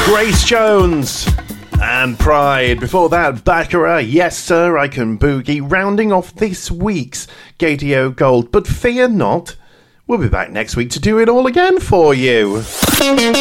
Grace Jones and Pride. Before that, Baccarat, Yes Sir, I Can Boogie, rounding off this week's Gadio Gold. But fear not, we'll be back next week to do it all again for you.